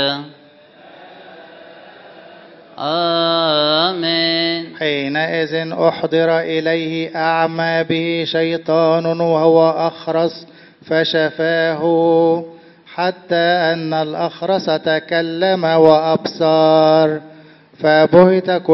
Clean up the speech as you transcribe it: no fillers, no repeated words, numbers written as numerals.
آمين. حينئذ أحضر إليه أعمى به شيطان وهو أخرس فشفاه، حتى أن الأخرس تكلم وأبصر، فبهت